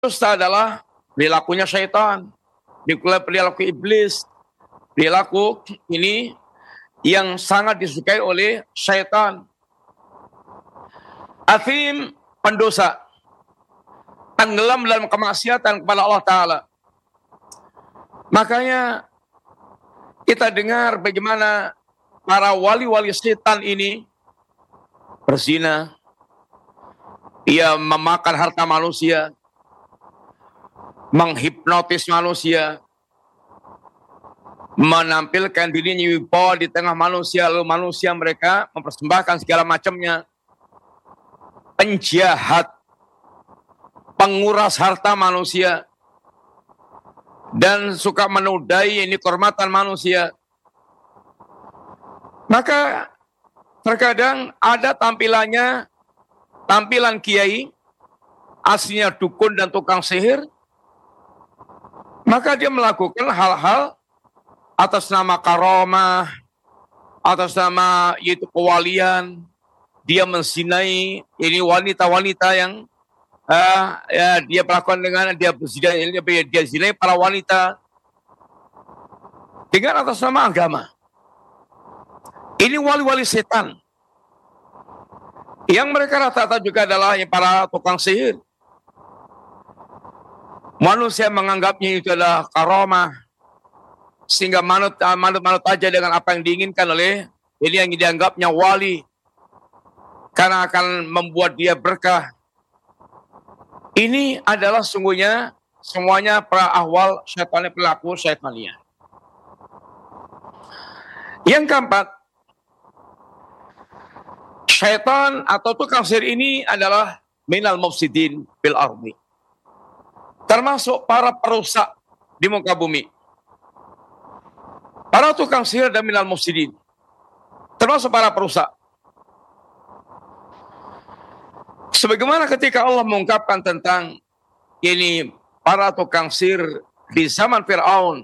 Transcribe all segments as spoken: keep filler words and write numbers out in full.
dusta adalah perilakunya syaitan, perilaku iblis, perilaku ini yang sangat disukai oleh syaitan. Athim, pendosa, tenggelam dalam kemaksiatan kepada Allah Ta'ala. Makanya kita dengar bagaimana para wali-wali setan ini berzina, ia memakan harta manusia, menghipnotis manusia, menampilkan dirinya wibawa di tengah manusia, lalu manusia mereka mempersembahkan segala macamnya. Penjahat, penguras harta manusia, dan suka menodai ini kehormatan manusia. Maka terkadang ada tampilannya, tampilan kiai, aslinya dukun dan tukang sihir, maka dia melakukan hal-hal atas nama karomah, atas nama yaitu kewalian. Dia menzinai ini wanita-wanita yang uh, ya, dia melakukan dengan dia berzina, dia, dia zinai para wanita dengan atas nama agama. Ini wali-wali setan. Yang mereka rata-rata juga adalah yang para tukang sihir. Manusia menganggapnya itu adalah karomah, sehingga manut manut manut aja dengan apa yang diinginkan oleh ini yang dianggapnya wali, karena akan membuat dia berkah. Ini adalah sungguhnya semuanya para ahwal syaitannya, pelaku syaitannya. Yang keempat, syaitan atau tukang sihir ini adalah minal mufsidin bil ardi, termasuk para perusak di muka bumi. Para tukang sihir dan minal mufsidin, termasuk para perusak. Sebagaimana ketika Allah mengungkapkan tentang ini para tukang sihir di zaman Fir'aun,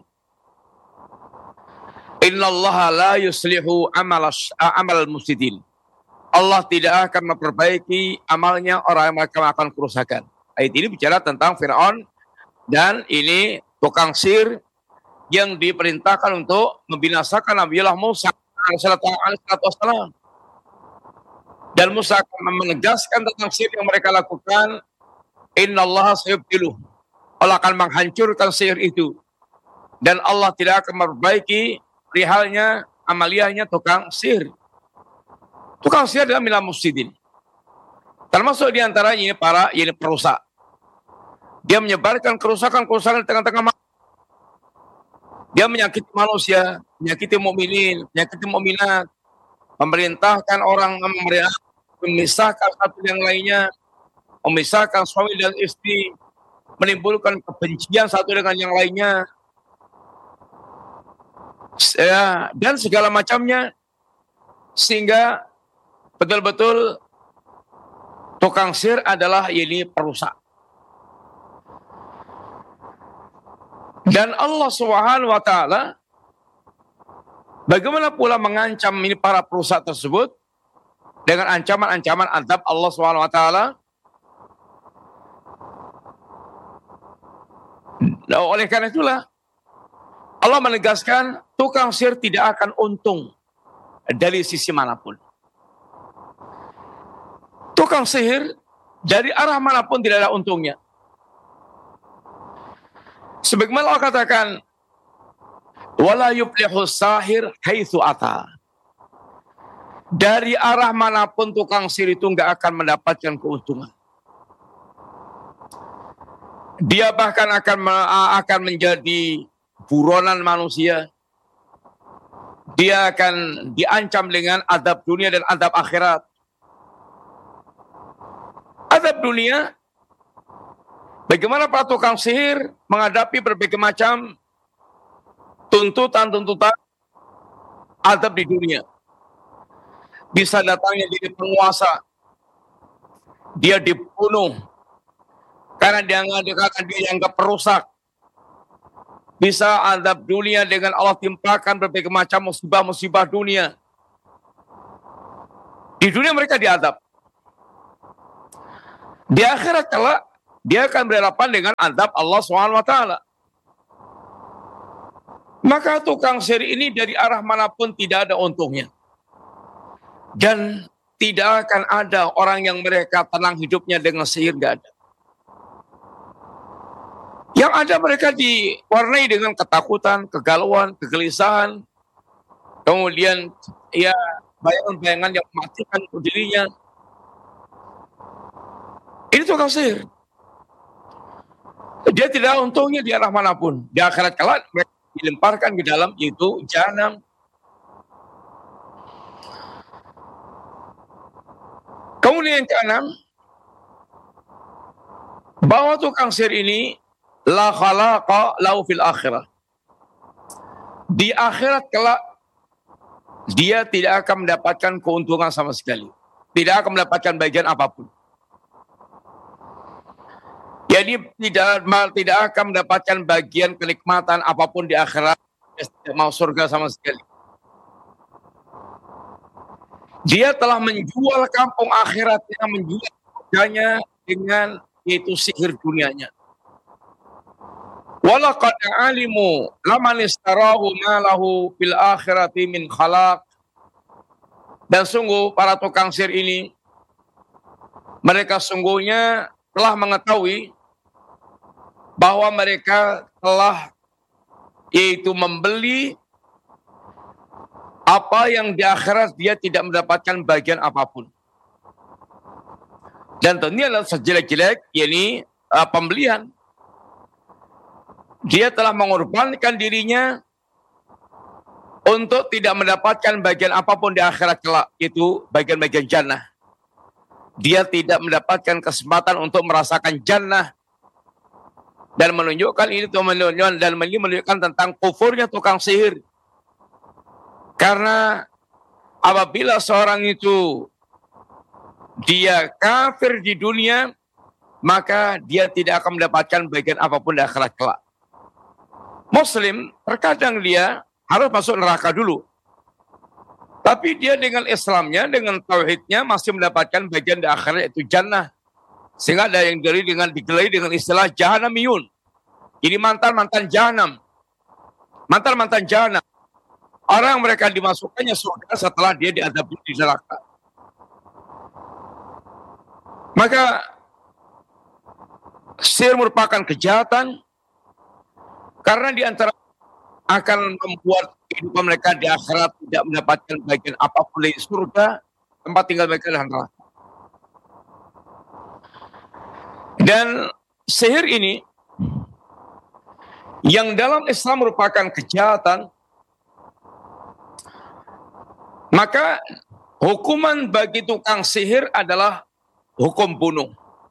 innallaha la yuslihu amal amal mufsidin. Allah tidak akan memperbaiki amalnya orang yang melakukan kerusakan. Ayat ini bicara tentang Fir'aun dan ini tukang sihir yang diperintahkan untuk membinasakan Nabiullah Musa alaihissalam. Dan Musa akan menegaskan tentang sihir yang mereka lakukan. Innallaha sayubtiluh. Allah akan menghancurkan sihir itu. Dan Allah tidak akan memperbaiki perihalnya, amaliyahnya tukang sihir. Tukang sihir adalah minal mufsidin. Termasuk diantaranya ini para ini perusak. Dia menyebarkan kerusakan-kerusakan di tengah-tengah manusia. Dia menyakiti manusia, menyakiti mukminin, menyakiti mukminat, memerintahkan orang memisahkan satu yang lainnya, memisahkan suami dan istri, menimbulkan kebencian satu dengan yang lainnya, ya, dan segala macamnya, sehingga betul-betul tukang sihir adalah ini perusak. Dan Allah Subhanahu wa taala bagaimana pula mengancam ini para perusak tersebut dengan ancaman-ancaman azab Allah Subhanahu wa taala. Nah, oleh karena itulah Allah menegaskan tukang sihir tidak akan untung dari sisi manapun. Tukang sihir dari arah manapun tidak ada untungnya. Sebagaimana Allah katakan, wala yuflihu sahir haitsu ata. Dari arah manapun tukang sihir itu enggak akan mendapatkan keuntungan. Dia bahkan akan akan menjadi buronan manusia. Dia akan diancam dengan azab dunia dan azab akhirat. Azab dunia, bagaimana para tukang sihir menghadapi berbagai macam tuntutan-tuntutan azab di dunia. Bisa datangnya jadi penguasa, dia dibunuh karena dia ngadakan dia yang perusak. Bisa azab dunia dengan Allah timpakan berbagai macam musibah-musibah dunia. Di dunia mereka diazab. Di akhirat kelak dia akan berhadapan dengan azab Allah subhanahu wa taala. Maka tukang sihir ini dari arah manapun tidak ada untungnya. Dan tidak akan ada orang yang mereka tenang hidupnya dengan sihir, tidak ada. Yang ada mereka diwarnai dengan ketakutan, kegalauan, kegelisahan, kemudian ya bayangan-bayangan yang mematikan dirinya. Ini tukang sihir. Dia tidak ada untungnya di arah manapun. Di akhirat kelak mereka dilemparkan ke dalam yaitu jahanam. Kemudian yang keenam, bahwa tukang sihir ini la khalaqa lahu fil akhirah. Di akhirat kelak dia tidak akan mendapatkan keuntungan sama sekali. Tidak akan mendapatkan bagian apapun. Jadi tidak tidak akan mendapatkan bagian kenikmatan apapun di akhirat. Dia tidak mau surga sama sekali. Dia telah menjual kampung akhiratnya, menjual surganya dengan yaitu sihir dunianya. Walaqad alimu laman istarahu ma lahu fil akhirati min khalaq. Dan sungguh para tukang sihir ini, mereka sungguhnya telah mengetahui bahwa mereka telah yaitu membeli apa yang di akhirat dia tidak mendapatkan bagian apapun. Dan tentunya adalah sejelek-jelek, yakni uh, pembelian. Dia telah mengorbankan dirinya untuk tidak mendapatkan bagian apapun di akhirat kelak, itu bagian-bagian jannah. Dia tidak mendapatkan kesempatan untuk merasakan jannah. Dan menunjukkan ini menunjukkan dan menunjukkan tentang kufurnya tukang sihir. Karena apabila seorang itu dia kafir di dunia, maka dia tidak akan mendapatkan bagian apapun di akhirat kelak. Muslim terkadang dia harus masuk neraka dulu. Tapi dia dengan Islamnya, dengan tauhidnya masih mendapatkan bagian di akhirat yaitu jannah. Sehingga ada yang digelari dengan digelari dengan istilah jahanamiyun. Ini mantan-mantan jahanam. Mantan-mantan jahanam. Orang mereka dimasukkannya surga setelah dia diadab di neraka. Maka sihir merupakan kejahatan karena di antara akan membuat kehidupan mereka di akhirat tidak mendapatkan bagian apapun dari surga, tempat tinggal mereka adalah neraka. Dan sihir ini yang dalam Islam merupakan kejahatan, maka hukuman bagi tukang sihir adalah hukum bunuh.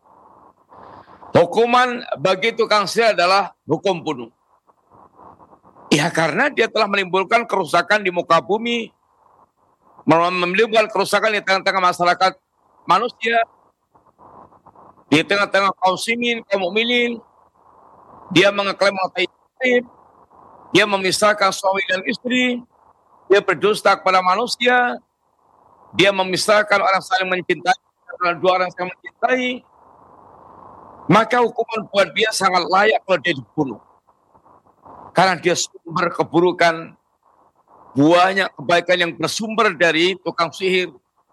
Hukuman bagi tukang sihir adalah hukum bunuh. Ya karena dia telah menimbulkan kerusakan di muka bumi, menimbulkan kerusakan di tengah-tengah masyarakat manusia, di tengah-tengah kaum muslimin, kaum mukminin. Dia mengeklaim mengetahui, dia memisahkan suami dan istri, dia berdusta kepada manusia, dia memisahkan orang saling mencintai, dua orang saling mencintai, maka hukuman buat dia sangat layak kalau dia dibunuh. Karena dia sumber keburukan, banyak kebaikan yang bersumber dari tukang sihir.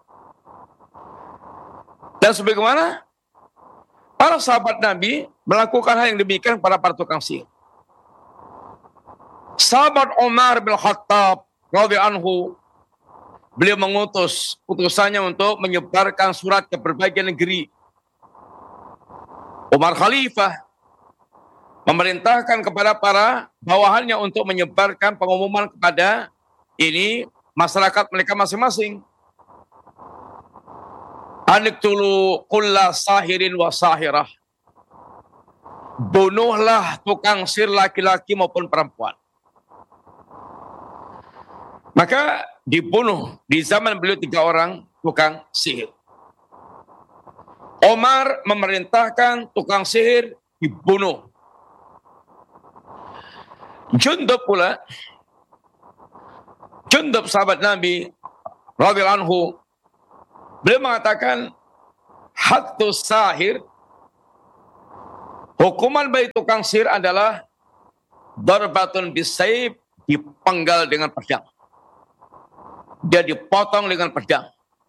Dan sebagaimana para sahabat Nabi melakukan hal yang demikian pada para tukang sihir. Sahabat Umar bin Khattab radhiyallahu anhu, beliau mengutus utusannya untuk menyebarkan surat ke berbagai negeri. Umar Khalifah memerintahkan kepada para bawahannya untuk menyebarkan pengumuman kepada ini masyarakat mereka masing-masing. Aniktulu kulla sahirin wa sahirah. Bunuhlah tukang sihir laki-laki maupun perempuan. Maka dibunuh di zaman beliau tiga orang tukang sihir. Omar memerintahkan tukang sihir dibunuh. Jundub pula, Jundub sahabat Nabi radhiyallahu anhu, beliau mengatakan haddus sahir Hukuman bagi tukang sihir adalah darbatun bisayf, dipenggal dengan pedang. Dia dipotong dengan pedang.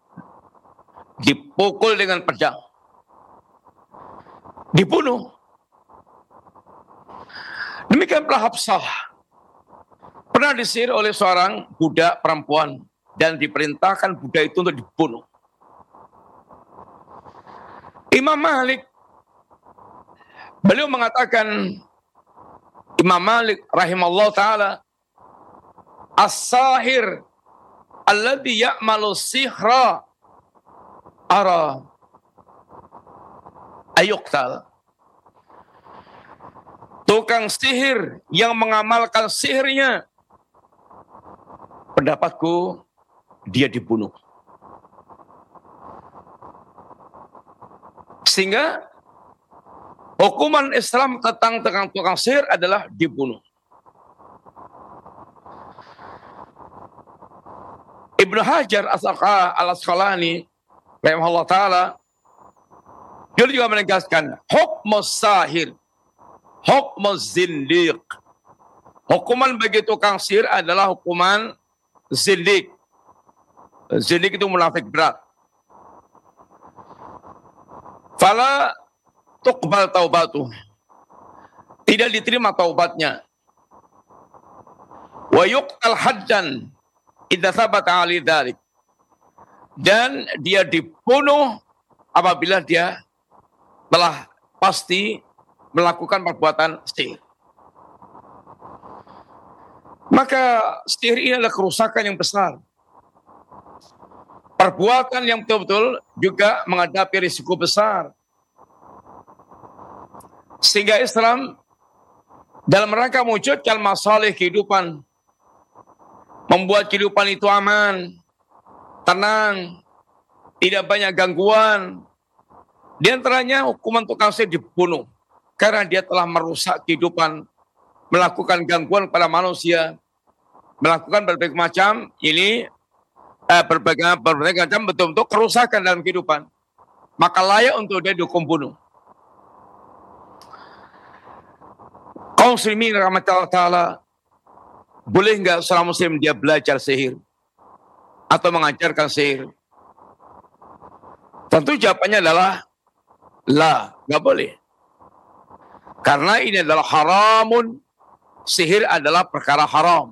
Dipukul dengan pedang. Dibunuh. Demikian pula Hafsah pernah disihir oleh seorang budak perempuan dan diperintahkan budak itu untuk dibunuh. Imam Malik, beliau mengatakan, Imam Malik rahimallahu taala, as-sahir alladhi ya'malu sihra ara ayuqtal. Tukang sihir yang mengamalkan sihirnya, pendapatku dia dibunuh. Sehingga hukuman Islam tentang tukang tukang sihir adalah dibunuh. Ibnu Hajar al-Asqalani rahimahullah taala, dia juga menegaskan hukmus sahir, hukmus zindiq. Hukuman bagi tukang sihir adalah hukuman zindiq. Zindiq itu munafik berat. Fala tuqbal taubatuh, tidak diterima taubatnya. Wa yuqtal haddan idza thabata ali dzalik, dan dia dibunuh apabila dia telah pasti melakukan perbuatan sihir. Maka sihir ini adalah kerusakan yang besar. Perbuatan yang betul-betul juga menghadapi risiko besar. Sehingga Islam dalam rangka mewujudkan masalah kehidupan, membuat kehidupan itu aman, tenang, tidak banyak gangguan. Di antaranya hukuman tukang sihir dibunuh karena dia telah merusak kehidupan, melakukan gangguan kepada manusia, melakukan berbagai macam ini eh, berbagai, berbagai macam betul-betul kerusakan dalam kehidupan. Maka layak untuk dia dihukum bunuh. Kaum muslimin rahmatullah ta'ala, boleh nggak seorang muslim dia belajar sihir atau mengajarkan sihir? Tentu jawabannya adalah la, nggak boleh. Karena ini adalah haramun, sihir adalah perkara haram.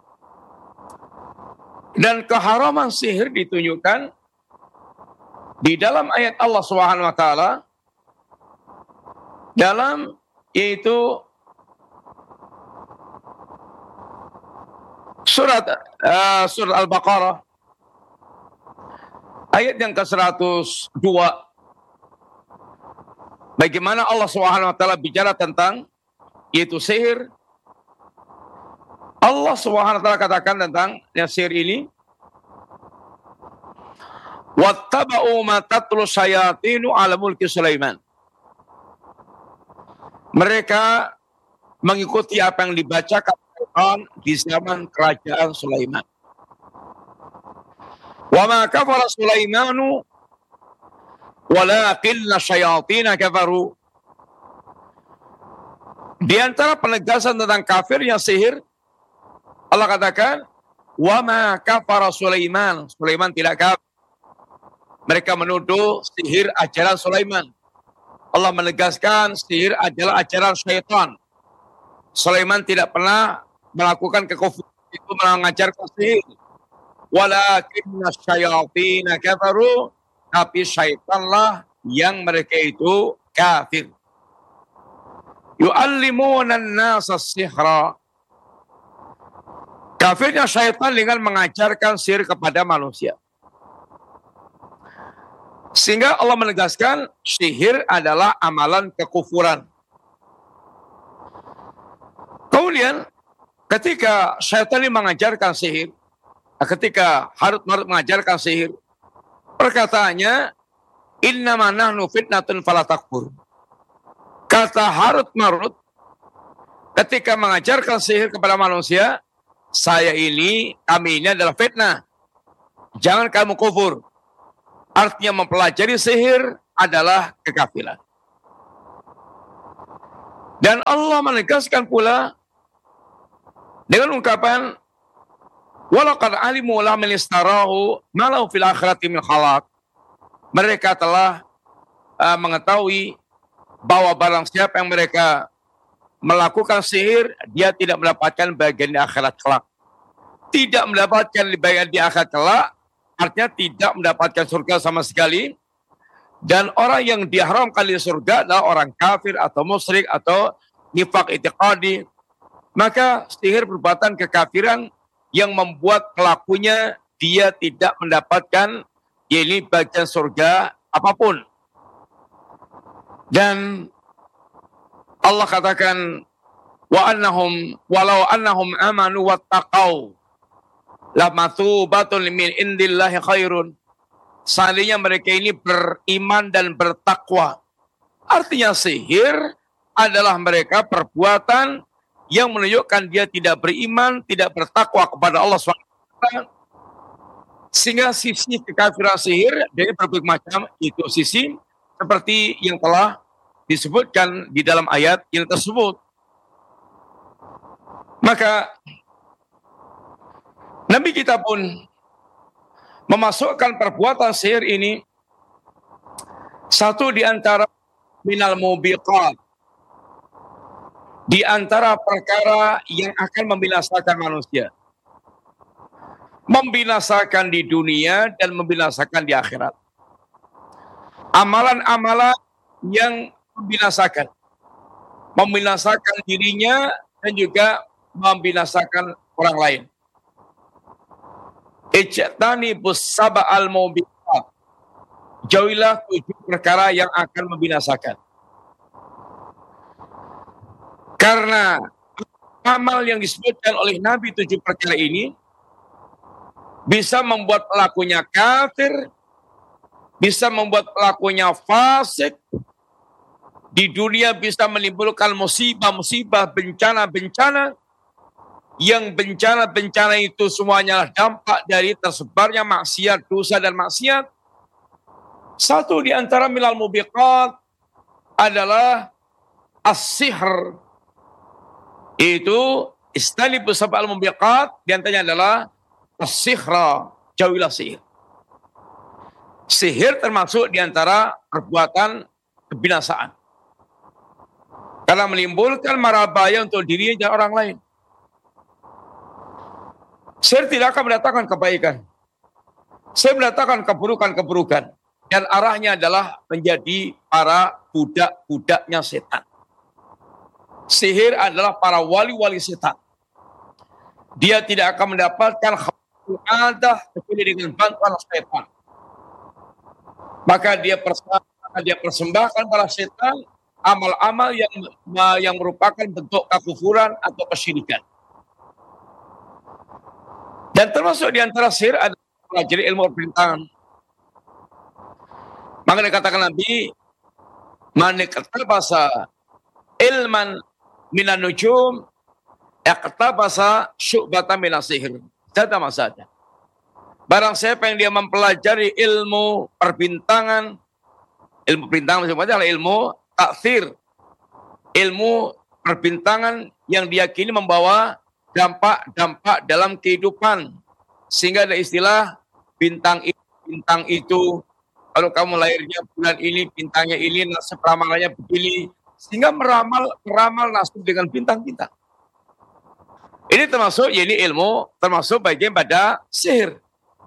Dan keharaman sihir ditunjukkan di dalam ayat Allah Subhanahu wa taala, dalam yaitu surat uh, surat Al-Baqarah ayat yang ke seratus dua. Bagaimana Allah Subhanahu wa taala bicara tentang yaitu sihir. Allah Subhanahu wa taala katakan tentang yang sihir ini, wattaba'u ma tatlu syayatinu ala mulki Sulaiman. Mereka mengikuti apa yang dibacakan di zaman kerajaan Sulaiman. Wa ma kafara Sulaimanu walakinna syayatina kafaru. Di antara penegasan tentang kafirnya sihir, Allah katakan, wa ma kafara Sulaiman. Sulaiman tidak kafir. Mereka menuduh sihir ajaran Sulaiman. Allah menegaskan sihir adalah ajaran syaitan. Sulaiman tidak pernah melakukan kekufuran, itu mengajarkan sihir. Walakinna syayatina kafaru, tapi syaitanlah yang mereka itu kafir. Yu'allimuna an-nasa sihra. Kafirnya syaitan dengan mengajarkan sihir kepada manusia. Sehingga Allah menegaskan sihir adalah amalan kekufuran. Kemudian ketika syaitan ini mengajarkan sihir, ketika Harut Marut mengajarkan sihir, perkataannya, innama nahnu fitnatun fala takfur. Kata Harut Marut ketika mengajarkan sihir kepada manusia, saya ini, kami ini adalah fitnah, jangan kamu kufur. Artinya mempelajari sihir adalah kekafiran. Dan Allah menegaskan pula dengan ungkapan walaqad alimu laman istarahu malau fil akhirati min khalaq. Mereka telah uh, mengetahui bahwa barang siapa yang mereka melakukan sihir, dia tidak mendapatkan bagian di akhirat kelak. Tidak mendapatkan bagian di akhirat kelak, artinya tidak mendapatkan surga sama sekali. Dan orang yang diharamkan di surga adalah orang kafir atau musyrik atau nifaq i'tiqadi. Maka sihir perbuatan kekafiran yang membuat pelakunya dia tidak mendapatkan yakni bagian surga apapun. Dan Allah katakan wa annahum walau annahum amanu wattaqau lamathubatun min indillahi khairun. Seandainya mereka ini beriman dan bertakwa. Artinya sihir adalah mereka perbuatan yang menunjukkan dia tidak beriman, tidak bertakwa kepada Allah subhanahu wa taala. Sehingga sisi kekafiran sihir dari berbagai macam itu sisi seperti yang telah disebutkan di dalam ayat yang tersebut. Maka Nabi kita pun memasukkan perbuatan sihir ini satu di antara minal mubiqat, di antara perkara yang akan membinasakan manusia, membinasakan di dunia dan membinasakan di akhirat. Amalan-amalan yang membinasakan, membinasakan dirinya dan juga membinasakan orang lain. Ijtanibus sab'al mubiqat. Jauhilah tujuh perkara yang akan membinasakan. Karena amal yang disebutkan oleh Nabi tujuh perkara ini bisa membuat pelakunya kafir, bisa membuat pelakunya fasik, di dunia bisa menimbulkan musibah-musibah, bencana-bencana, yang bencana-bencana itu semuanya dampak dari tersebarnya maksiat, dosa dan maksiat. Satu di antara minal mubiqat adalah as-sihr. Itu istanibus sab'al mubiqat, di antaranya adalah as-sihra, jauhilah sihir. Sihir termasuk di antara perbuatan kebinasaan. Karena menimbulkan mara bahaya untuk dirinya dan orang lain. Sihir tidak akan mendatangkan kebaikan. Sihir mendatangkan keburukan-keburukan. Dan arahnya adalah menjadi para budak-budaknya setan. Sihir adalah para wali-wali setan. Dia tidak akan mendapatkan khawatir kecuali dengan bantuan setan. Maka dia persembahkan, dia persembahkan para setan amal-amal yang yang merupakan bentuk kekufuran atau kesyirikan. Dan termasuk di antara sihir adalah pelajari ilmu perintangan. Maka dikatakan Nabi, man iktabasa ilman minan nujum, iktabasa syu'batan minas sihir. Zada masada. Barang siapa yang dia mempelajari ilmu perbintangan, ilmu perbintangan maksudnya adalah ilmu taksir, ilmu perbintangan yang diyakini membawa dampak-dampak dalam kehidupan, sehingga ada istilah bintang itu, bintang itu. Kalau kamu lahirnya bulan ini, bintangnya ini, nasib ramalannya begini, sehingga meramal meramal nasib dengan bintang-bintang. Ini termasuk, ya ini ilmu, termasuk bagian pada sihir.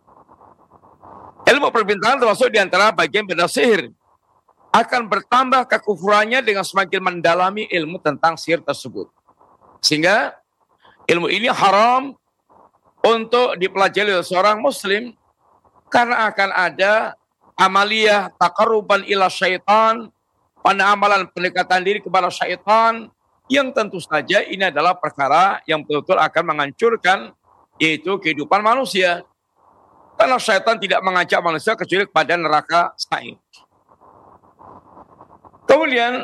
Ilmu perbintangan termasuk di antara bagian pada sihir. Akan bertambah kekufurannya dengan semakin mendalami ilmu tentang sihir tersebut. Sehingga ilmu ini haram untuk dipelajari oleh seorang muslim karena akan ada amaliyah taqarruban ila syaitan, pada amalan pendekatan diri kepada syaitan, yang tentu saja ini adalah perkara yang betul-betul akan menghancurkan yaitu kehidupan manusia. Karena syaitan tidak mengajak manusia kecuali kepada neraka sa'ir. Kemudian,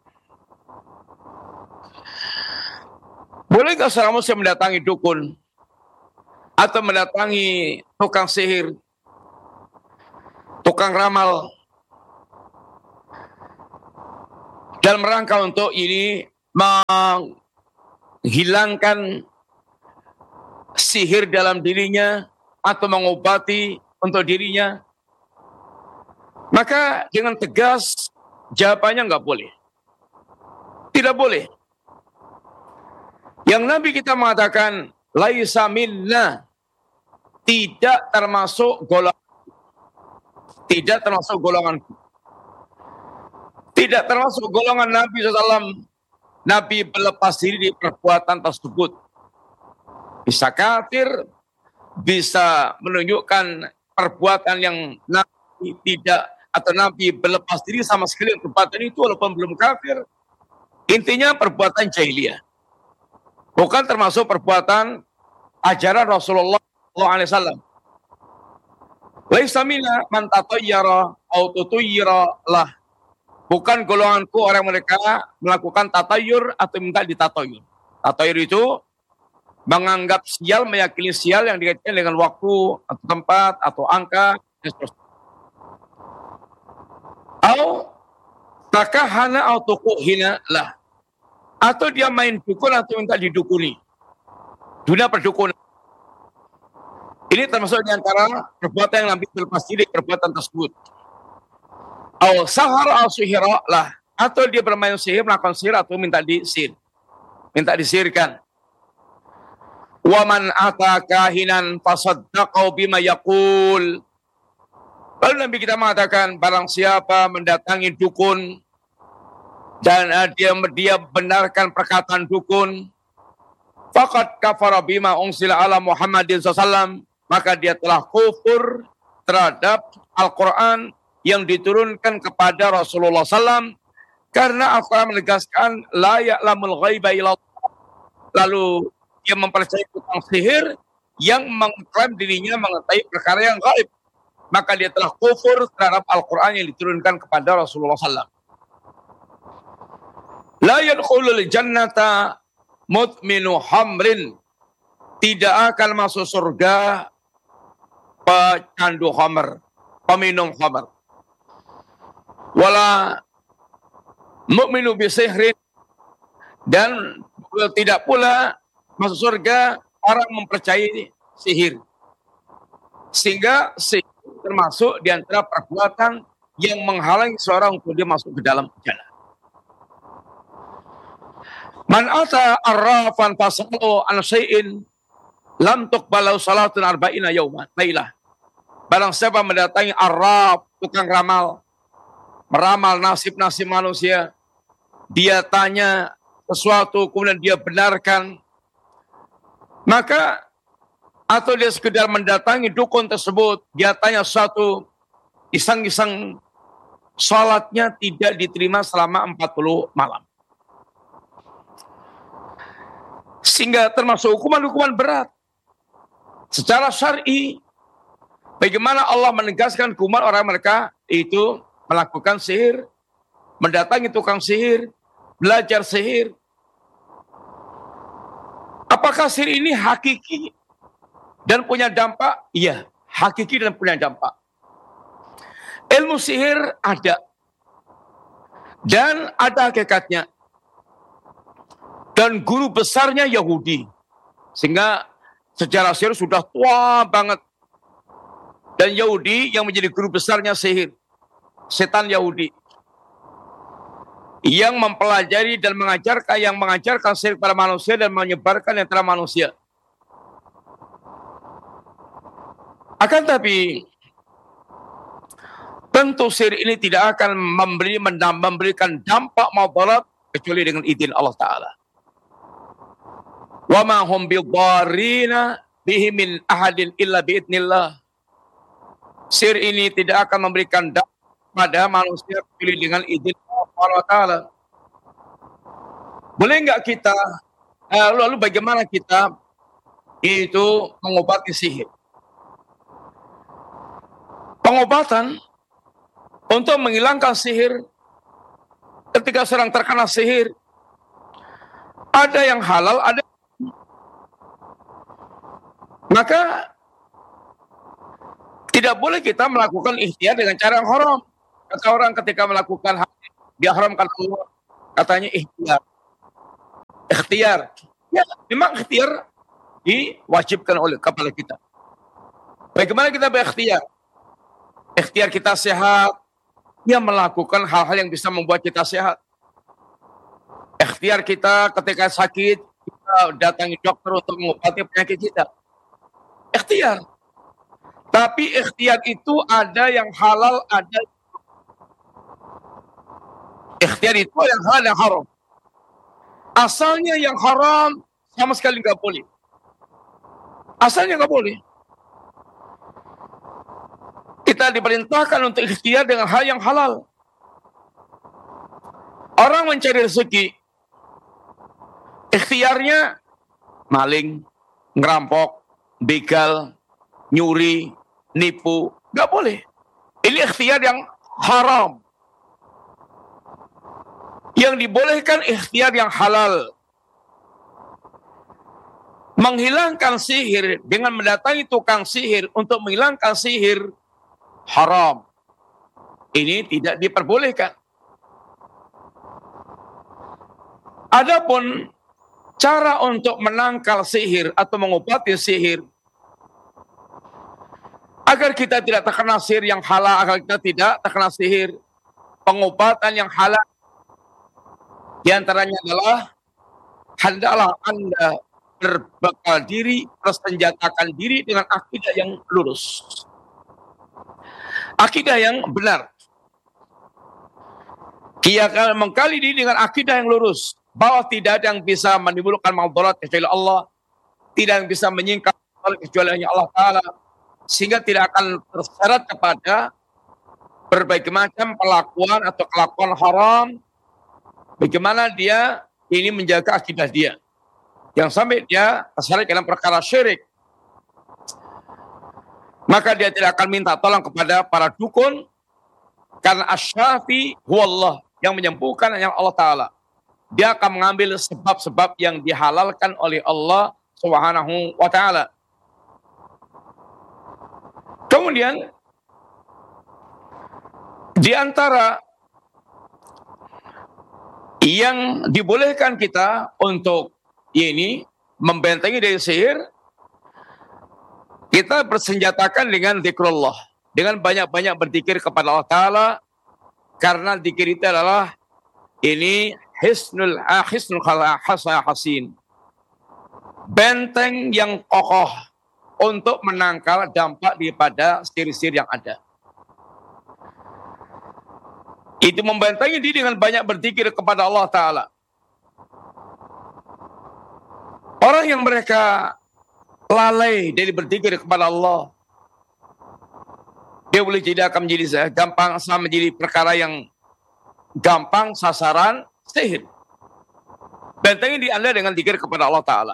bolehkah seorang muslim mendatangi dukun atau mendatangi tukang sihir, tukang ramal, dalam rangka untuk ini menghilangkan sihir dalam dirinya atau mengobati untuk dirinya, maka dengan tegas jawabannya nggak boleh. Tidak boleh. Yang Nabi kita mengatakan, laisa minna, tidak termasuk golongan, tidak termasuk golongan, tidak termasuk golongan Nabi shallallahu alaihi wasallam. Nabi berlepas diri di perbuatan tersebut. Bisa kafir, bisa menunjukkan perbuatan yang Nabi tidak, atau Nabi berlepas diri sama sekali perbuatan itu walaupun belum kafir. Intinya perbuatan jahiliyah, bukan termasuk perbuatan ajaran Rasulullah shallallahu alaihi wasallam. Laisa minna man tatayyara au tutayyara lah. Bukan golonganku orang mereka melakukan tatayyur atau minta ditatayyur. Tatayyur itu menganggap sial, meyakini sial yang dikaitkan dengan waktu atau tempat atau angka dan seterusnya. Au takahana au tukuhina lah. Atau dia main dukun atau minta didukuni. Dunia perdukunan. Ini termasuk di antara perbuatan yang Nabi berlepas diri perbuatan tersebut. Au sahara au sihira lah. Atau dia bermain sihir, melakukan sihir atau minta disihir. Minta disihirkan. Wa man ata kahinan fasaddaqau bima yaqul. Lalu Nabi kita mengatakan, barang siapa mendatangi dukun dan uh, dia dia benarkan perkataan dukun, faqad kafara bima unsila ala Muhammadin sallallahu alaihi wasallam, maka dia telah kufur terhadap Al-Quran yang diturunkan kepada Rasulullah sallallahu alaihi wasallam, karena Al-Quran menegaskan la ya'lamul ghaiba illallah. Lalu dia mempercayai tukang sihir yang mengklaim dirinya mengetahui perkara yang gaib, maka dia telah kufur terhadap Al-Quran yang diturunkan kepada Rasulullah sallallahu alaihi wasallam. La yadkhulul jannata mutminu hamrin, tidak akan masuk surga pecandu khamr, peminum khamr. Wala mu'minu bisihrin, dan tidak pula masuk surga orang mempercayai sihir. Sehingga sihir termasuk di antara perbuatan yang menghalangi seorang untuk dia masuk ke dalam jannah. Man ata arrafan fasalu an syai'in lam tuqbalu salatun arba'ina yauman lailah. Barang siapa mendatangi arraf, tukang ramal, meramal nasib-nasib manusia, dia tanya sesuatu kemudian dia benarkan, maka atau dia sekedar mendatangi dukun tersebut, dia tanya sesuatu, iseng-iseng, salatnya tidak diterima selama empat puluh malam. Sehingga termasuk hukuman-hukuman berat. Secara syar'i, bagaimana Allah menegaskan hukuman orang mereka itu melakukan sihir, mendatangi tukang sihir, belajar sihir. Apakah sihir ini hakiki dan punya dampak? Iya, hakiki dan punya dampak. Ilmu sihir ada. Dan ada hakikatnya. Dan guru besarnya Yahudi. Sehingga sejarah sihir sudah tua banget. Dan Yahudi yang menjadi guru besarnya sihir. Setan Yahudi. Yang mempelajari dan mengajarkan, yang mengajarkan sihir kepada manusia dan menyebarkan di antara manusia. Akan tapi, tentu sihir ini tidak akan memberi, memberikan dampak madarat kecuali dengan izin Allah Ta'ala. Wa ma hum bidharrina bihi min ahadin illa biidznillah. Sihir ini tidak akan memberikan dampak pada manusia kecuali dengan izin Allah Ta'ala. Boleh nggak kita, eh, lalu bagaimana kita itu mengobati sihir? Pengobatan untuk menghilangkan sihir, ketika sedang terkena sihir, ada yang halal, ada. Maka tidak boleh kita melakukan ikhtiar dengan cara yang haram. Kata orang ketika melakukan hal diharamkan Allah, katanya ikhtiar. ikhtiar. Ya, memang ikhtiar diwajibkan oleh kepada kita. Bagaimana kita berikhtiar? Ikhtiar kita sehat, ya melakukan hal-hal yang bisa membuat kita sehat. Ikhtiar kita ketika sakit, kita datangi dokter untuk mengobati penyakit kita. Ikhtiar. Tapi ikhtiar itu ada yang halal, ada ikhtiar itu yang halal, yang haram. Asalnya yang haram sama sekali nggak boleh. Asalnya nggak boleh. Kita diperintahkan untuk ikhtiar dengan hal yang halal. Orang mencari rezeki, ikhtiarnya maling, ngerampok, begal, nyuri, nipu, nggak boleh. Ini ikhtiar yang haram. Yang dibolehkan ikhtiar yang halal. Menghilangkan sihir dengan mendatangi tukang sihir untuk menghilangkan sihir haram. Ini tidak diperbolehkan. Adapun cara untuk menangkal sihir atau mengobati sihir agar kita tidak terkena sihir yang halal, agar kita tidak terkena sihir, pengobatan yang halal di antaranya adalah hendaklah Anda berbekal diri, bersenjatakan diri dengan akidah yang lurus. Akidah yang benar. Dia akan mengkali diri dengan akidah yang lurus. Bahwa tidak ada yang bisa menimbulkan madarat kecuali Allah. Tidak yang bisa menyingkap kecuali hanya Allah Ta'ala. Sehingga tidak akan terseret kepada berbagai macam pelakuan atau kelakuan haram. Bagaimana dia ini menjaga akidah dia. Yang sampai dia terseret dalam perkara syirik. Maka dia tidak akan minta tolong kepada para dukun. Karena asyafi huwallah. Yang menyembuhkan hanya Allah Ta'ala. Dia akan mengambil sebab-sebab yang dihalalkan oleh Allah Subhanahu wa Ta'ala. Kemudian, di antara yang dibolehkan kita untuk ini membentengi dari sihir, kita bersenjatakan dengan zikrullah, dengan banyak-banyak berzikir kepada Allah Ta'ala, karena zikir itu adalah ini hisnul hisnul hasin, benteng yang kokoh untuk menangkal dampak daripada sihir-sihir yang ada. Itu membentengi diri dengan banyak berzikir kepada Allah Ta'ala. Orang yang mereka lalai dari berzikir kepada Allah, dia boleh jadi akan menjadi gampang sama menjadi perkara yang gampang sasaran sihir. Bentengi di Anda dengan zikir kepada Allah Ta'ala.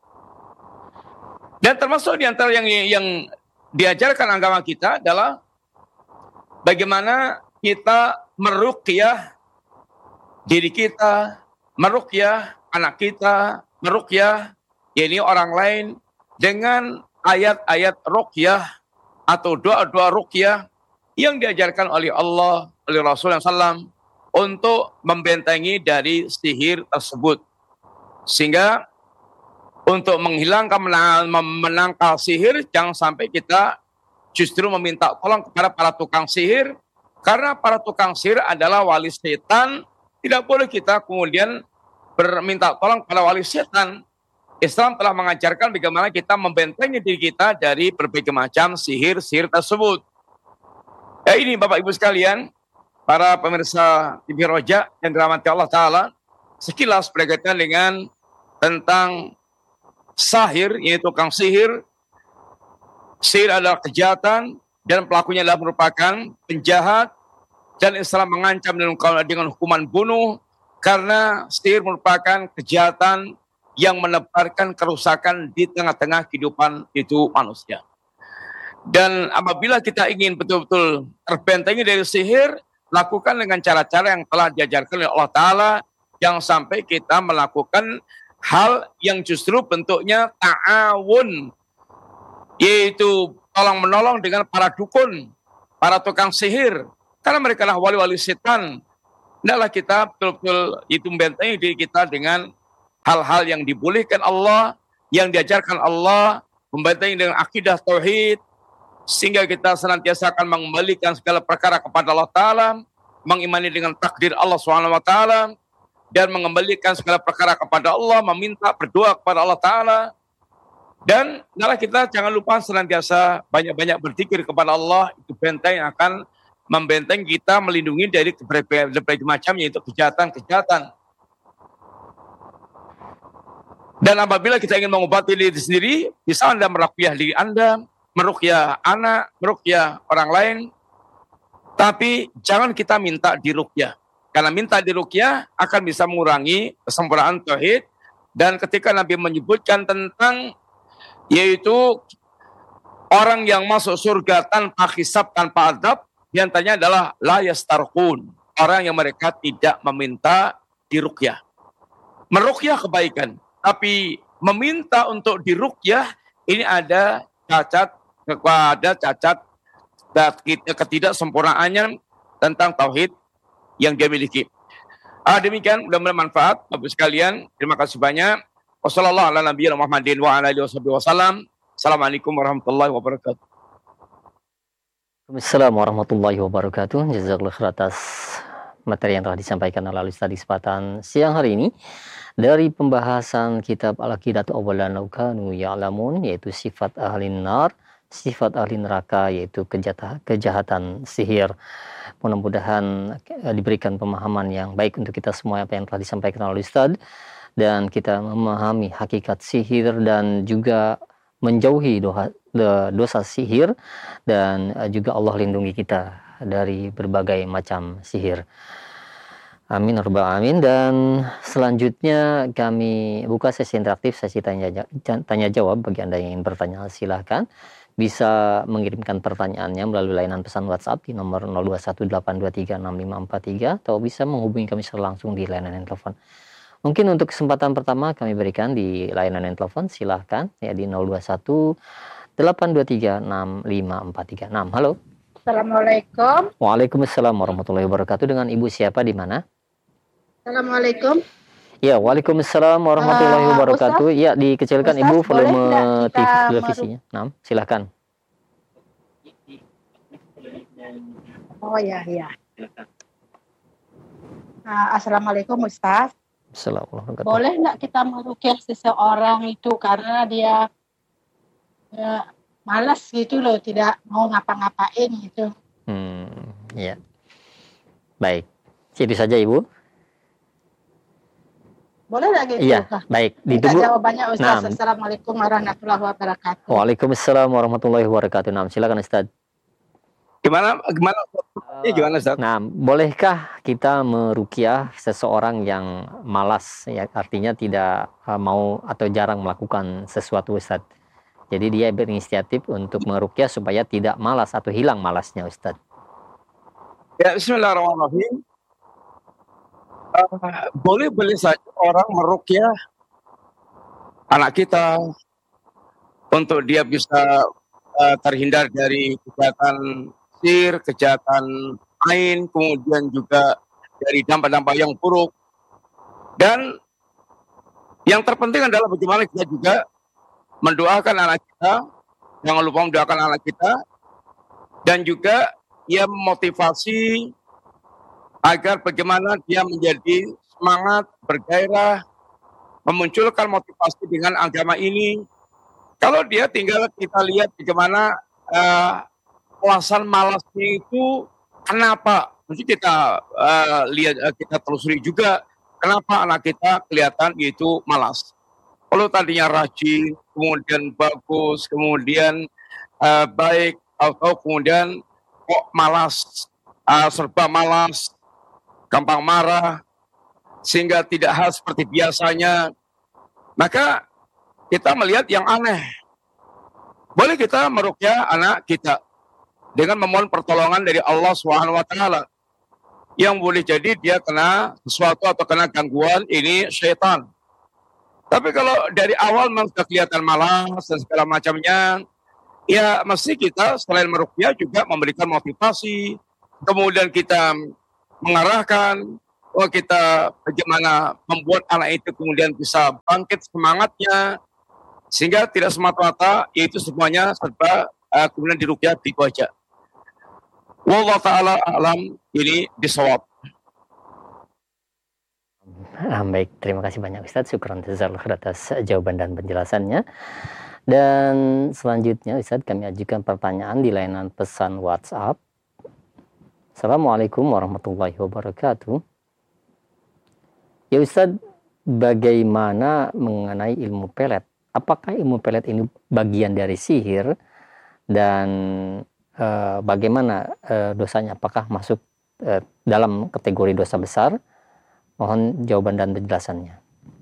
Dan termasuk di antara yang yang diajarkan agama kita adalah bagaimana kita meruqyah diri kita, meruqyah anak kita, meruqyah yakni orang lain dengan ayat-ayat ruqyah atau doa-doa ruqyah yang diajarkan oleh Allah, oleh Rasulullah shallallahu alaihi wasallam untuk membentengi dari sihir tersebut. Sehingga untuk menghilangkan, menangkal sihir, jangan sampai kita justru meminta tolong kepada para tukang sihir, karena para tukang sihir adalah wali setan. Tidak boleh kita kemudian berminta tolong kepada wali setan. Islam telah mengajarkan bagaimana kita membentengi diri kita dari berbagai macam sihir-sihir tersebut. Ya ini Bapak Ibu sekalian, para pemirsa T V Roja yang dirahmati Allah Ta'ala, sekilas berkaitan dengan tentang sahir, yaitu tukang sihir. Sihir adalah kejahatan dan pelakunya adalah merupakan penjahat, dan Islam mengancam dengan, dengan hukuman bunuh karena sihir merupakan kejahatan yang menebarkan kerusakan di tengah-tengah kehidupan itu manusia. Dan apabila kita ingin betul-betul terbentengi dari sihir, lakukan dengan cara-cara yang telah diajarkan oleh Allah Ta'ala, yang sampai kita melakukan hal yang justru bentuknya ta'awun, yaitu tolong-menolong dengan para dukun, para tukang sihir, karena mereka adalah wali-wali setan. Hendaklah kita betul-betul itu membentengi diri kita dengan hal-hal yang dibolehkan Allah, yang diajarkan Allah, membentengi dengan akidah tauhid, sehingga kita senantiasa akan mengembalikan segala perkara kepada Allah Ta'ala, mengimani dengan takdir Allah Subhanahu Wa Ta'ala, dan mengembalikan segala perkara kepada Allah, meminta berdoa kepada Allah Ta'ala. Dan malah kita jangan lupa senantiasa banyak-banyak berzikir kepada Allah, itu benteng yang akan membenteng kita, melindungi dari berbagai macam yaitu kejahatan-kejahatan. Dan apabila kita ingin mengobati diri sendiri, bisa Anda meruqyah diri Anda, meruqyah anak, meruqyah orang lain, tapi jangan kita minta diruqyah. Karena minta diruqyah akan bisa mengurangi kesempurnaan tauhid. Dan ketika Nabi menyebutkan tentang yaitu orang yang masuk surga tanpa hisab, tanpa adab, diantaranya adalah la yastarqun, orang yang mereka tidak meminta diruqyah. Meruqyah kebaikan, tapi meminta untuk diruqyah ini ada cacat, ada cacat ketidaksempurnaannya tentang tauhid yang dia miliki. Ah, demikian, mudah-mudahan manfaat Bapak sekalian. Terima kasih banyak. Wassalamualaikum warahmatullahi wabarakatuh. Assalamualaikum warahmatullahi wabarakatuh. Jazakallahu khairan atas materi yang telah disampaikan oleh Ustaz di kesempatan siang hari ini dari pembahasan kitab Al-Aqidatu Awwalan Law Kanu Ya'lamun, yaitu sifat ahli nar, sifat ahli neraka, yaitu kejahatan, kejahatan sihir. Mudah-mudahan diberikan pemahaman yang baik untuk kita semua apa yang telah disampaikan oleh Ustaz, dan kita memahami hakikat sihir dan juga menjauhi doha, dosa sihir, dan juga Allah lindungi kita dari berbagai macam sihir. Amin rabbal alamin. Dan selanjutnya kami buka sesi interaktif, sesi tanya, tanya jawab. Bagi Anda yang ingin bertanya, silahkan bisa mengirimkan pertanyaannya melalui layanan pesan WhatsApp di nomor nol dua satu delapan dua tiga enam lima empat tiga, atau bisa menghubungi kami secara langsung di layanan telepon. Mungkin untuk kesempatan pertama kami berikan di layanan telepon, silahkan ya di nol dua satu delapan dua tiga enam lima empat tiga enam. Halo. Assalamualaikum. Waalaikumsalam warahmatullahi wabarakatuh. Dengan Ibu siapa, di mana? Assalamualaikum. Ya, waalaikumsalam warahmatullahi uh, wabarakatuh. Ustaz, ya, dikecilkan Ustaz, Ibu volume televisinya. Nah, silahkan. Oh ya, ya. Uh, Assalamualaikum Ustaz. Boleh nggak kita meruqyah seseorang itu karena dia ya, malas gitu loh, tidak mau ngapa-ngapain gitu. Hmm, ya. Baik. Itu saja Ibu. Boleh lagi? Iya, Kak? baik. Ditunggu jawabannya Ustaz. Nah. Assalamualaikum warahmatullahi wabarakatuh. Waalaikumsalam warahmatullahi wabarakatuh. Nah, silakan Ustaz. Gimana gimana uh, gimana Ustaz? Nah, bolehkah kita meruqyah seseorang yang malas, ya, artinya tidak uh, mau atau jarang melakukan sesuatu Ustaz. Jadi dia berinisiatif untuk meruqyah supaya tidak malas atau hilang malasnya Ustaz. Ya, bismillahirrahmanirrahim. Uh, boleh-boleh saja orang meruqyah anak kita untuk dia bisa uh, terhindar dari kejahatan sihir, kejahatan ain, kemudian juga dari dampak-dampak yang buruk. Dan yang terpenting adalah bagaimana kita juga mendoakan anak kita, jangan lupa mendoakan anak kita, dan juga ia memotivasi agar bagaimana dia menjadi semangat, bergairah, memunculkan motivasi dengan agama ini. Kalau dia tinggal kita lihat bagaimana uh, alasan malasnya itu kenapa? Mesti kita uh, lihat, uh, kita telusuri juga kenapa anak kita kelihatan itu malas. Kalau tadinya rajin, kemudian bagus, kemudian uh, baik, atau kemudian kok malas, uh, serba malas, gampang marah, sehingga tidak hal seperti biasanya, maka kita melihat yang aneh. Boleh kita meruqyah anak kita dengan memohon pertolongan dari Allah subhanahu wa taala. Yang boleh jadi dia kena sesuatu atau kena gangguan ini syaitan. Tapi kalau dari awal memang sudah kelihatan malas dan segala macamnya, ya mesti kita selain meruqyah juga memberikan motivasi, kemudian kita mengarahkan, oh kita bagaimana membuat anak itu kemudian bisa bangkit semangatnya, sehingga tidak semata-mata yaitu semuanya serba uh, kemudian diruqyah di wajah. Wallahu ta'ala alam, ini bisawab. Ah, baik, terima kasih banyak Ustadz. Syukran jazakallahu atas jawaban dan penjelasannya. Dan selanjutnya Ustadz, kami ajukan pertanyaan di layanan pesan WhatsApp. Assalamualaikum warahmatullahi wabarakatuh. Ya Ustadz, bagaimana mengenai ilmu pelet? Apakah ilmu pelet ini bagian dari sihir? Dan eh, bagaimana eh, dosanya? Apakah masuk eh, dalam kategori dosa besar? Mohon jawaban dan penjelasannya.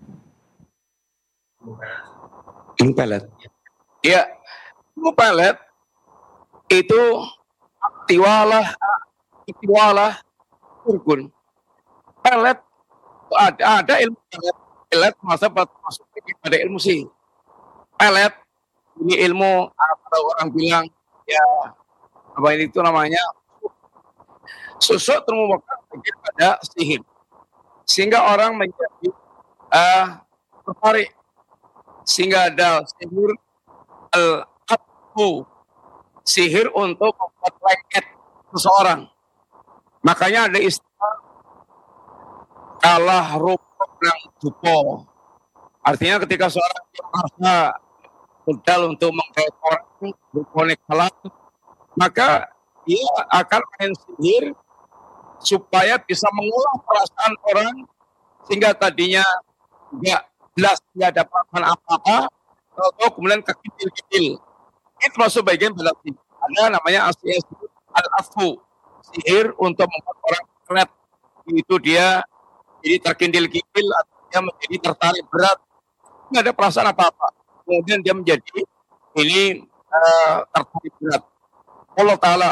Ilmu pelet. Ya, ilmu pelet itu tiwalah, tiwalah, urgun. Pelet ada, ada ilmu pelet. Pelet masa masuk pada ilmu sih. Pelet ini ilmu apa orang bilang ya apa ini itu namanya susuk termuka pada sihir. Sehingga orang menjadi uh, tertarik, sehingga ada sihir al-qatfu, sihir untuk membuat lengket seseorang. Makanya ada istilah kalah rupuk nang dupo. Artinya ketika seorang merasa modal untuk menggait orang berkonek kalah, maka dia akan main sihir supaya bisa mengolah perasaan orang sehingga tadinya nggak jelas nggak ada perasaan apa-apa, atau kemudian kekicil-kicil. Itu masuk bagian bela sihir. Ada namanya asli al-afu, sihir untuk membuat orang keret. Itu dia jadi terkindil-kindil atau dia menjadi tertarik berat, nggak ada perasaan apa-apa. Kemudian dia menjadi ini uh, tertarik berat. Allah Ta'ala.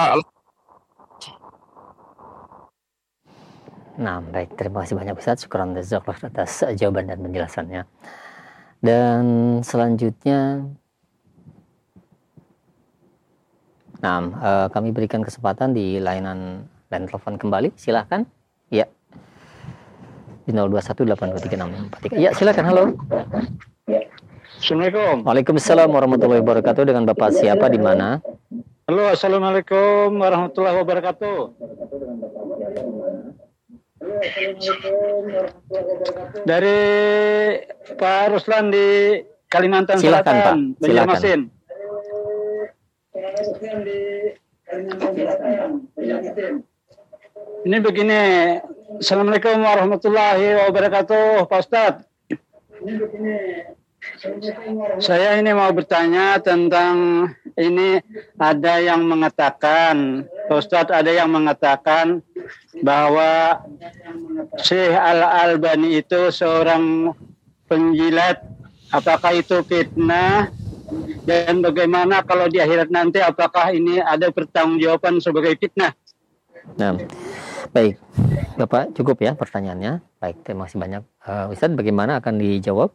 Nah, baik, terima kasih banyak Ustaz. Syukran jazakallahu atas jawaban dan penjelasannya. Dan selanjutnya, nah, uh, kami berikan kesempatan di layanan line telepon kembali. Silahkan. Ya. Di nol dua satu delapan dua tiga enam empat tiga. Ya, silakan. Halo. Assalamualaikum. Waalaikumsalam warahmatullahi wabarakatuh. Dengan Bapak siapa di mana? Halo, assalamualaikum warahmatullahi wabarakatuh. Dari Pak Ruslan di Kalimantan Silakan, Selatan, Pak. Silakan. Ini begini, assalamualaikum warahmatullahi wabarakatuh, Pak Ustadz. Saya ini mau bertanya tentang ini, ada yang mengatakan, Pak Ustadz, ada yang mengatakan bahwa Syekh Al-Albani itu seorang penjilat. Apakah itu fitnah? Dan bagaimana kalau di akhirat nanti, apakah ini ada pertanggungjawaban sebagai fitnah? Nah, baik, Bapak cukup ya pertanyaannya. Baik, terima kasih banyak. Uh, Ustadz, bagaimana akan dijawab?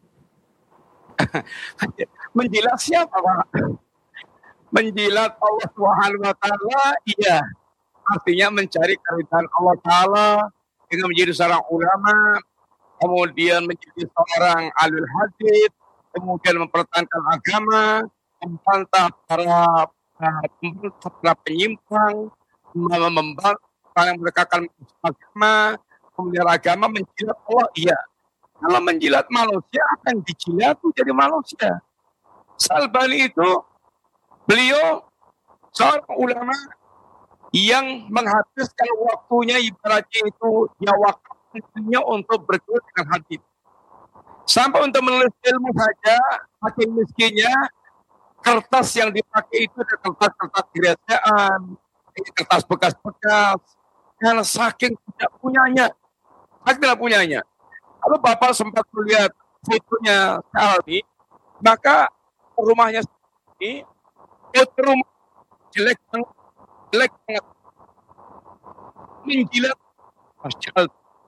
Menjilat siapa, Pak? Menjilat Allah Subhanahu wa taala, iya. Artinya mencari keridhaan Allah Ta'ala dengan menjadi seorang ulama, kemudian menjadi seorang alul hadis, kemudian mempertahankan agama, membantah para, membantah para penyimpang, membantah yang mendekatkan agama, kemudian agama menjilat Allah, iya. Kalau menjilat manusia akan dijilat jadi manusia. Al-Albani itu beliau seorang ulama yang menghabiskan waktunya ibaratnya itu dia waktunya untuk bergaul dengan hadis. Sampai untuk menulis ilmu saja, saking miskinnya, kertas yang dipakai itu adalah kertas-kertas kerajaan, kertas bekas-bekas, karena saking tidak punyanya, saking tidak punyanya. Kalau Bapak sempat melihat fotonya Albi, maka rumahnya ini foto rumah jelek banget, jelek banget, menjilat Masya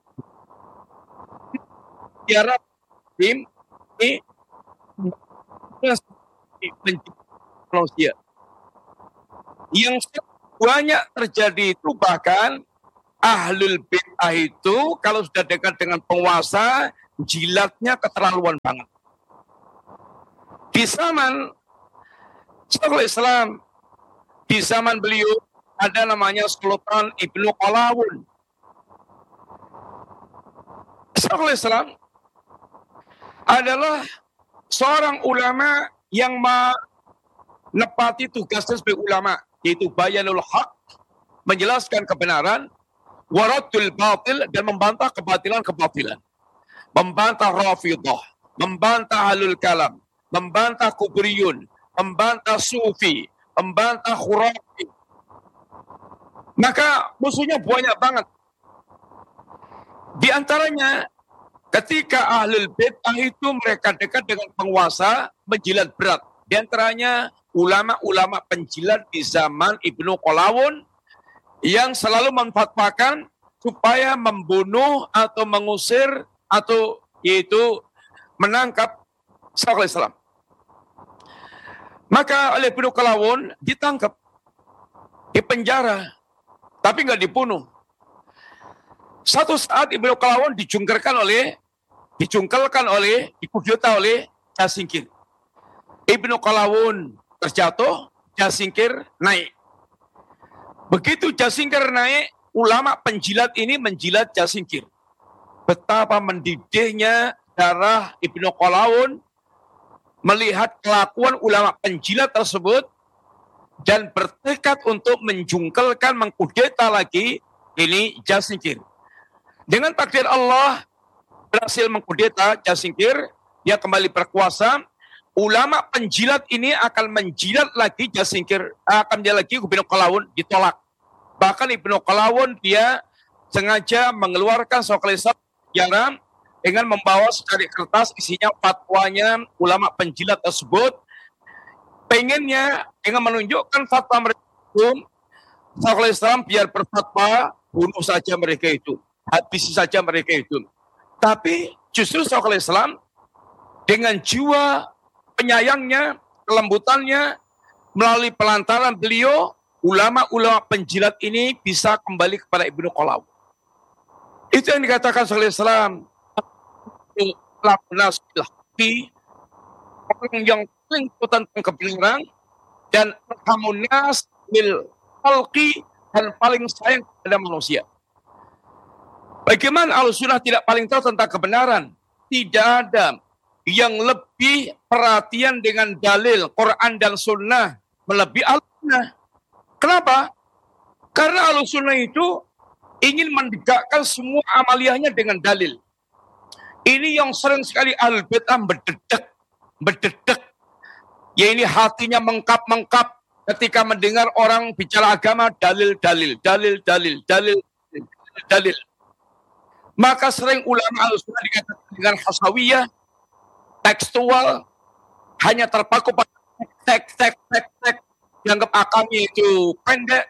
Tiara tim ini menjilat manusia. Yang banyak terjadi itu bahkan Ahlul bid'ah itu kalau sudah dekat dengan penguasa, jilatnya keterlaluan banget. Di zaman Syekhul Islam, di zaman beliau ada namanya Sultan Ibnu Qalawun. Syekhul Islam adalah seorang ulama yang menepati tugasnya sebagai ulama, yaitu bayanul haq, menjelaskan kebenaran, waraddul batil, dan membantah kebatilan-kebatilan. Membantah Rafidah, membantah Ahlul Kalam, membantah Kubriyun, membantah Sufi, membantah Khurafi. Maka musuhnya banyak banget. Di antaranya, ketika Ahlul Bid'ah itu mereka dekat dengan penguasa, menjilat berat. Di antaranya ulama-ulama penjilat di zaman Ibnu Qalawun yang selalu memfatwakan supaya membunuh atau mengusir atau yaitu menangkap Syekhul Islam. Maka oleh Ibnu Qalawun ditangkap, dipenjara, tapi nggak dibunuh. Satu saat Ibnu Qalawun dijungkerkan oleh, dijungkelkan oleh, dikudeta oleh Jasingkir. Ibnu Qalawun terjatuh, Jasingkir naik. Begitu Jasingkir naik, ulama penjilat ini menjilat Jasingkir. Betapa mendidihnya darah Ibnu Qalawun melihat kelakuan ulama penjilat tersebut dan bertekad untuk menjungkelkan, mengkudeta lagi ini Jasingkir. Dengan takdir Allah berhasil mengkudeta Jasingkir, dia kembali berkuasa. Ulama penjilat ini akan menjilat lagi Jasingkir, akan dia lagi Ibnu Qalawun, ditolak. Bahkan Ibnu Qalawun dia sengaja mengeluarkan Syekhul Islam sejarah dengan membawa secari kertas isinya fatwanya ulama penjilat tersebut. Pengennya dengan menunjukkan fatwa mereka itu, Syekhul Islam biar berfatwa, bunuh saja mereka itu, habisi saja mereka itu. Tapi justru Syekhul Islam dengan jiwa penyayangnya, kelembutannya, melalui pelantaran beliau, ulama-ulama penjilat ini bisa kembali kepada Ibnu Qalawun. Itu yang dikatakan Syekhul Islam. Orang yang paling tahu tentang kebenaran dan hamunas bil khalqi, dan paling sayang kepada manusia. Bagaimana Ahlussunnah tidak paling tahu tentang kebenaran? Tidak ada yang lebih perhatian dengan dalil Quran dan Sunnah melebihi Ahlussunnah. Kenapa? Karena Ahlussunnah itu ingin mendekatkan semua amaliyahnya dengan dalil. Ini yang sering sekali Ahlul Bid'ah berdedek, berdedek. Ya ini hatinya mengkap-mengkap ketika mendengar orang bicara agama, dalil, dalil, dalil, dalil, dalil, dalil, dalil. Maka sering ulama Ahlussunnah dikatakan dengan hasawiyah, tekstual, hanya terpaku pada teks, teks, teks, teks, dianggap akalnya itu pendek.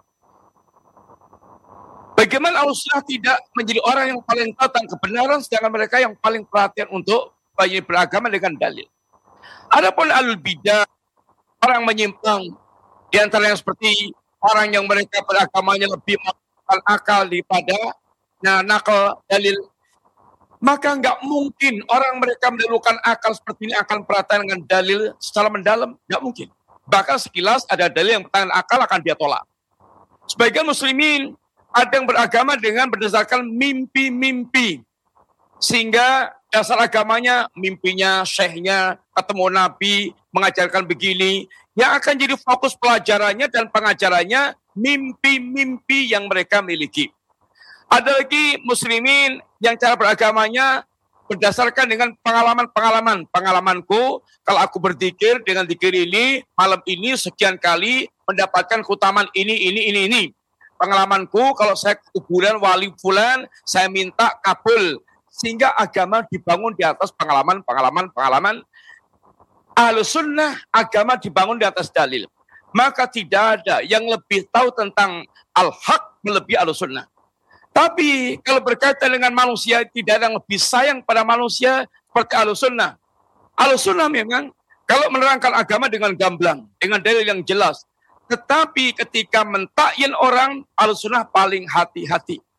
Bagaimana Ahlussunnah tidak menjadi orang yang paling tahu tentang kebenaran, sedangkan mereka yang paling perhatian untuk banyak beragama dengan dalil. Adapun Ahlul Bidah, orang menyimpang, di antara yang seperti orang yang mereka beragamanya lebih menggunakan akal daripada nah, nakal dalil, maka nggak mungkin orang mereka mendahulukan akal seperti ini akan perhatian dengan dalil secara mendalam, nggak mungkin. Bahkan sekilas ada dalil yang bertentangan akal akan dia tolak. Sebagian muslimin ada yang beragama dengan berdasarkan mimpi-mimpi, sehingga dasar agamanya mimpinya syekhnya ketemu Nabi mengajarkan begini, yang akan jadi fokus pelajarannya dan pengajarannya mimpi-mimpi yang mereka miliki. Ada lagi muslimin yang cara beragamanya berdasarkan dengan pengalaman-pengalaman. Pengalamanku, kalau aku berzikir dengan zikir ini, malam ini sekian kali mendapatkan keutamaan ini, ini, ini, ini. Pengalamanku, kalau saya ke kuburan wali fulan, saya minta kabul. Sehingga agama dibangun di atas pengalaman-pengalaman, pengalaman. Ahlussunnah, agama dibangun di atas dalil. Maka tidak ada yang lebih tahu tentang al-haq melebihi Ahlussunnah. Tapi kalau berkaitan dengan manusia, tidak ada yang lebih sayang pada manusia seperti Ahlussunnah. Ahlussunnah memang kalau menerangkan agama dengan gamblang, dengan dalil yang jelas. Tetapi ketika mentakyin orang, Ahlussunnah paling hati-hati.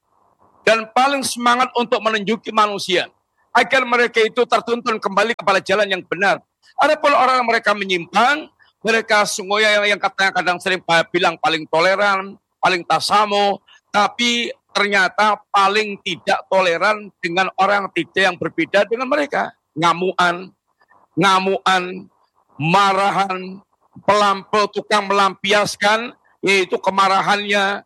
dan paling semangat untuk menunjuki manusia agar mereka itu tertuntun kembali kepada jalan yang benar. Adapun orang yang mereka menyimpang, mereka sungguhnya yang, yang katanya kadang sering bilang paling toleran, paling tasamu, tapi ternyata paling tidak toleran dengan orang tidak yang berbeda dengan mereka. Ngamuan, ngamuan, marahan, pelampau, tukang melampiaskan, yaitu kemarahannya.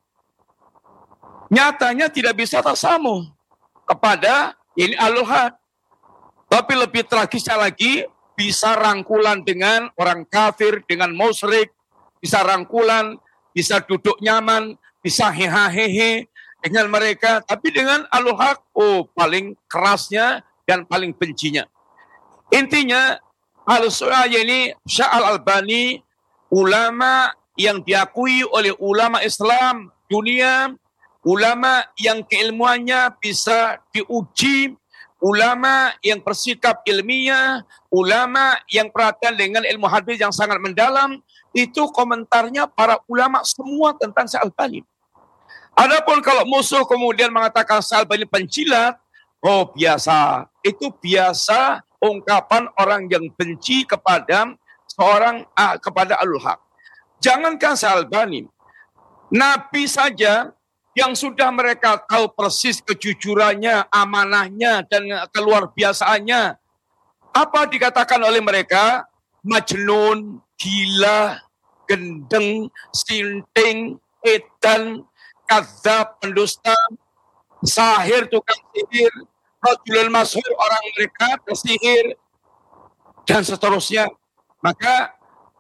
Nyatanya tidak bisa tasamu kepada ini ahlul had. Tapi lebih tragisnya lagi, bisa rangkulan dengan orang kafir, dengan musyrik, bisa rangkulan, bisa duduk nyaman, bisa heha-hehe dengan mereka. Tapi dengan ahlul haq, oh paling kerasnya dan paling bencinya. Intinya, ahlus sunnah ini Syekh Al-Albani, ulama yang diakui oleh ulama Islam dunia, ulama yang keilmuannya bisa diuji, ulama yang bersikap ilmiah, ulama yang perhatian dengan ilmu hadis yang sangat mendalam. Itu komentarnya para ulama semua tentang Syekh Al-Albani. Adapun kalau musuh kemudian mengatakan Syekh Al-Albani pencilat, oh biasa. Itu biasa ungkapan orang yang benci kepada seorang ah, kepada ahlul haq. Jangankan Syekh Al-Albani, Nabi saja yang sudah mereka tahu persis kejujurannya, amanahnya, dan keluar biasaannya. Apa dikatakan oleh mereka? Majnun, gila, gendeng, sinting, edan, kadzab, pendusta, sahir, tukang sihir, rajulun masyhur, orang mereka bersihir, dan seterusnya. Maka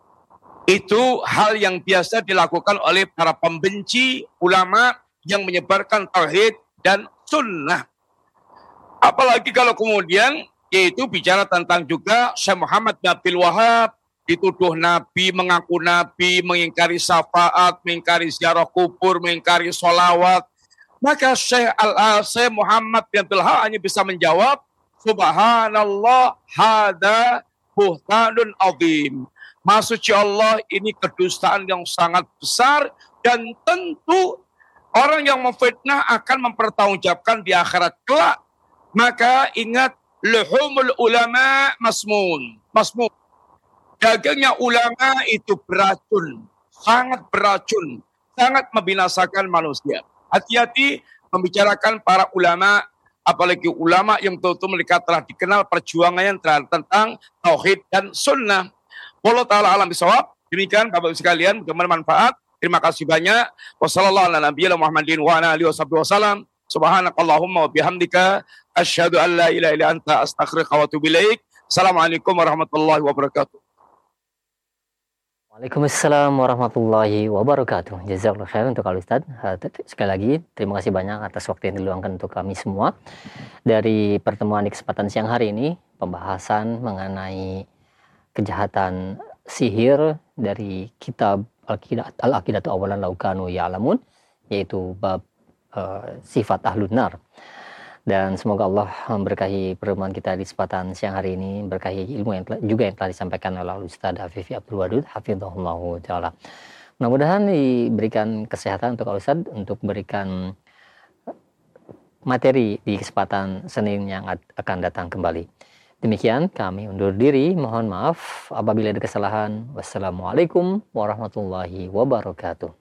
itu hal yang biasa dilakukan oleh para pembenci ulama yang menyebarkan tauhid dan sunnah. Apalagi kalau kemudian yaitu bicara tentang juga Syekh Muhammad bin Abdul Wahab, dituduh Nabi, mengaku Nabi, mengingkari syafaat, mengingkari ziarah kubur, mengingkari sholawat. Maka Syekh Al Syekh Muhammad bin Abdul Wahab hanya bisa menjawab, Subhanallah, hada buhtanun azim. Maksudnya Allah, ini kedustaan yang sangat besar, dan tentu orang yang memfitnah akan mempertanggungjawabkan di akhirat kelak. Maka ingat, luhumul ulama masmun. Masmun. Dagingnya ulama itu beracun. Sangat beracun. Sangat membinasakan manusia. Hati-hati membicarakan para ulama, apalagi ulama yang betul-betul mereka telah dikenal perjuangannya tentang tauhid dan sunnah. Wallahu ta'ala alam bisawab. Demikian Bapak-Ibu sekalian, bagaimana manfaat. Terima kasih banyak. Wassallallahu ala nabiyina Muhammadin wa ala alihi wasallam. Subhanakallahumma wa bihamdika asyhadu an la ilaha illa anta astaghfiruka wa atubu ilaik. Assalamualaikum warahmatullahi wabarakatuh. Waalaikumsalam warahmatullahi wabarakatuh. Jazakallahu khairan untuk Al Ustaz. Sekali lagi terima kasih banyak atas waktu yang diluangkan untuk kami semua. Dari pertemuan di kesempatan siang hari ini, pembahasan mengenai kejahatan sihir dari kitab Al-Aqidatu Awalan Law Kanu Ya'lamun, yaitu bab uh, sifat ahlun nar. Dan semoga Allah memberkahi pertemuan kita di kesempatan siang hari ini, berkahi ilmu yang telah, juga yang telah disampaikan oleh Ustaz Afifi Abdul Wadud hafizahullahu taala. Mudah-mudahan diberikan kesehatan untuk Ustaz untuk berikan materi di kesempatan Senin yang akan datang kembali. Demikian kami undur diri, mohon maaf apabila ada kesalahan. Wassalamualaikum warahmatullahi wabarakatuh.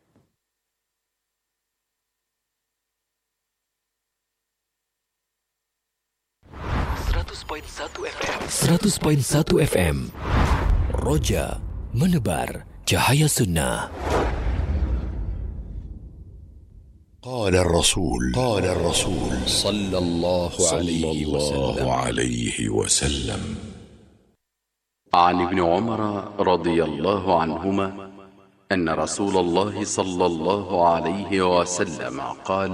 seratus koma satu F M seratus koma satu F M Roja menebar cahaya sunnah. قال الرسول قال الرسول صلى الله عليه وسلم عليه وسلم عن ابن عمر رضي الله عنهما أن رسول الله صلى الله عليه وسلم قال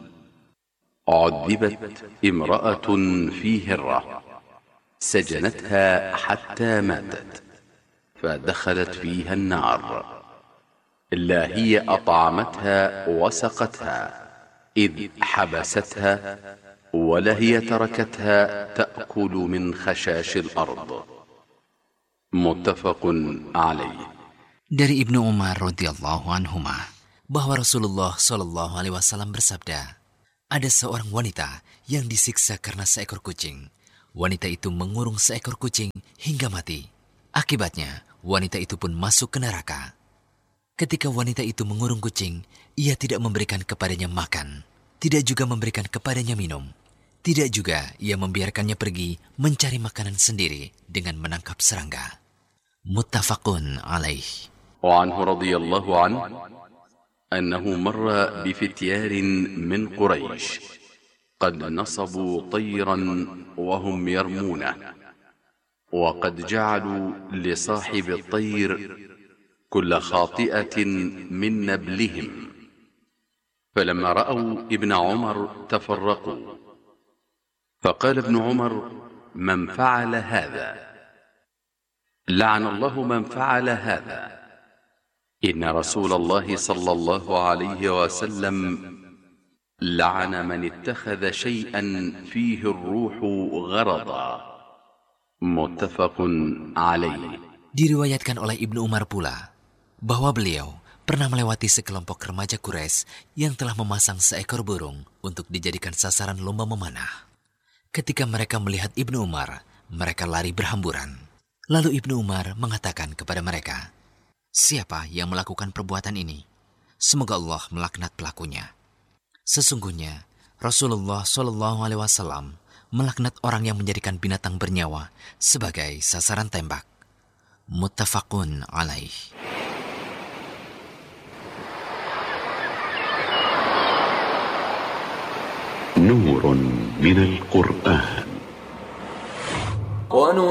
عذبت امرأة في هرة سجنتها حتى ماتت فدخلت فيها النار لا هي أطعمتها وسقتها إذ حبستها ولا هي تركتها تأكل من خشاش الأرض متفق عليه. Dari Ibnu Umar radhiyallahu anhuma bahwa Rasulullah shallallahu alaihi wasallam bersabda, Ada seorang wanita yang disiksa karena seekor kucing. Wanita itu mengurung seekor kucing hingga mati. Akibatnya, wanita itu pun masuk ke neraka. Ketika wanita itu mengurung kucing, ia tidak memberikan kepadanya makan, tidak juga memberikan kepadanya minum. Tidak juga ia membiarkannya pergi mencari makanan sendiri dengan menangkap serangga. Muttafaqun alaih. وعنه رضي الله عنه أنه مر بفتيار من قريش قد نصبوا طيرا وهم يرمونه وقد جعلوا لصاحب الطير كل خاطئة من نبلهم فلما رأوا ابن عمر تفرقوا فقال ابن عمر من فعل هذا لعن الله من فعل هذا إن رسول الله صلى الله عليه وسلم لعن من اتخذ شيئا فيه الروح غرضا متفق عليه. Diriwayatkan oleh Ibnu Umar pula bahwa beliau pernah melewati sekelompok remaja Quraisy yang telah memasang seekor burung untuk dijadikan sasaran lomba memanah. Ketika mereka melihat Ibnu Umar, mereka lari berhamburan. Lalu Ibnu Umar mengatakan kepada mereka, "Siapa yang melakukan perbuatan ini? Semoga Allah melaknat pelakunya." Sesungguhnya Rasulullah Shallallahu Alaihi Wasallam melaknat orang yang menjadikan binatang bernyawa sebagai sasaran tembak. Muttafaqun alaih. Nurun minal Qur'an.